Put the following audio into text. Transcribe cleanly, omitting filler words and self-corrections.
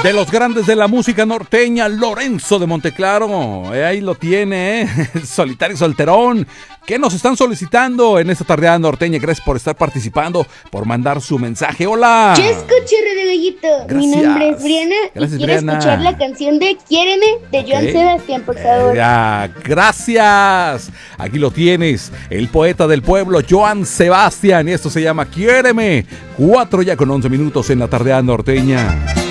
de los grandes de la música norteña, Lorenzo de Monteclaro. Ahí lo tiene, solitario y solterón. ¿Qué nos están solicitando en esta tardeada norteña? Gracias por estar participando, por mandar su mensaje. ¡Hola! Yo escuché Radio Gallito. Gracias. Mi nombre es Briana. Gracias, y quiero Briana. escuchar la canción de Quiéreme de Joan Sebastián, por favor. Gracias. Aquí lo tienes, el poeta del pueblo, Joan Sebastián. Y esto se llama Quiéreme. 4 ya con 11 minutos en la tardeada norteña.